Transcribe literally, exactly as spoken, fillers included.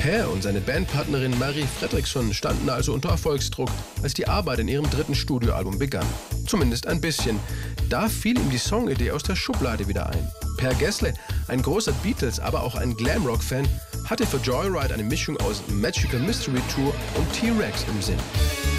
Per und seine Bandpartnerin Marie Fredriksson standen also unter Erfolgsdruck, als die Arbeit in ihrem dritten Studioalbum begann. Zumindest ein bisschen. Da fiel ihm die Songidee aus der Schublade wieder ein. Per Gessle, ein großer Beatles, aber auch ein Glamrock-Fan, hatte für Joyride eine Mischung aus Magical Mystery Tour und T-Rex im Sinn.